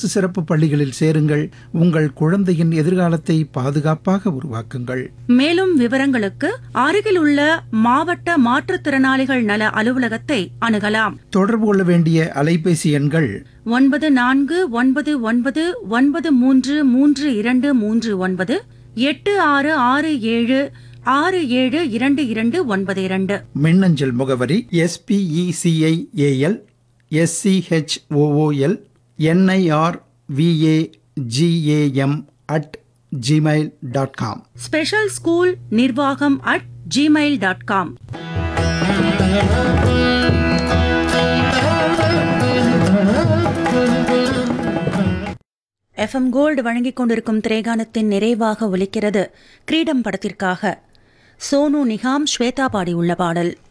அரசு சிறப்பு பள்ளிகளில் சேருங்கள். உங்கள் குழந்தையின் எதிர்காலத்தை பாதுகாப்பாக உருவாக்குங்கள். மேலும் விவரங்களுக்கு அருகில் உள்ள மாவட்ட மாற்றுத்திறனாளிகள் நல அலுவலகத்தை அணுகலாம். தொடர்பு கொள்ள வேண்டிய அலைபேசி எண்கள் 9499933239 8667672292. மின்னஞ்சல் முகவரி SPECIAL SCHOOLNIRVAGAM@gmail.com. ஸ்பெஷல் ஸ்கூல் நிர்வாகம் @gmail.com. எஃப்எம் கோல்டு வழங்கிக் கொண்டிருக்கும் திரைகானத்தின் நிறைவாக ஒலிக்கிறது கிரீடம் படத்திற்காக சோனு நிகாம், ஸ்வேதா பாடியுள்ள பாடல்.